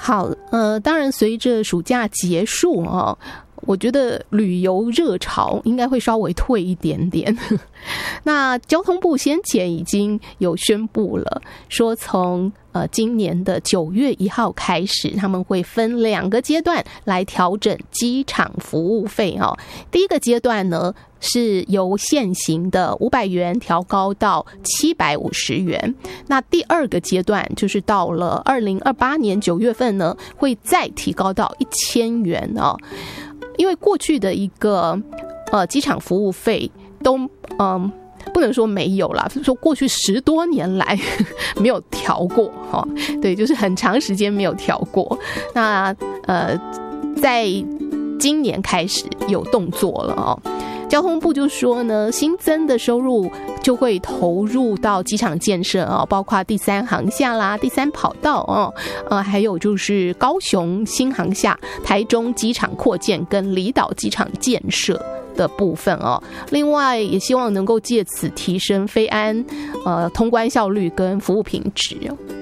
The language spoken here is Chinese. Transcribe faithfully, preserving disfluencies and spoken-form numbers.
好，呃，当然随着暑假结束哦，我觉得旅游热潮应该会稍微退一点点。那交通部先前已经有宣布了，说从呃今年的九月一号开始，他们会分两个阶段来调整机场服务费哦。第一个阶段呢，是由现行的五百元调高到七百五十元。那第二个阶段就是到了二零二八年九月份呢，会再提高到一千元哦。因为过去的一个呃机场服务费都嗯、呃、不能说没有啦，说过去十多年来没有调过哈、哦，对，就是很长时间没有调过。那呃在今年开始有动作了哦。交通部就说呢，新增的收入就会投入到机场建设哦，包括第三航厦啦、第三跑道哦，呃，还有就是高雄新航厦、台中机场扩建跟离岛机场建设的部分哦。另外，也希望能够借此提升飞安呃通关效率跟服务品质。